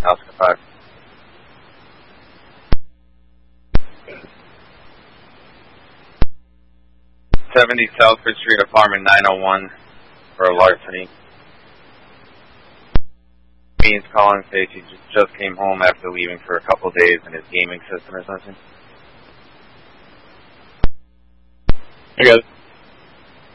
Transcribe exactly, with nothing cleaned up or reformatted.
Oscar five. seventy Southford Street, apartment nine oh one, for a larceny. Beans calling states he just, just came home after leaving for a couple of days in his gaming system or something. I got it.